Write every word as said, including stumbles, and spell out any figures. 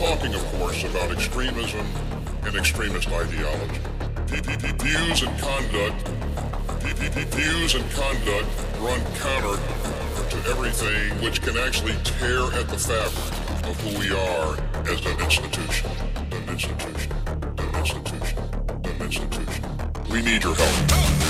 talking, of course, about extremism and extremist ideology. Views and conduct, views and conduct run counter to everything which can actually tear at the fabric of who we are as an institution. An institution. An institution. An institution. We need your help.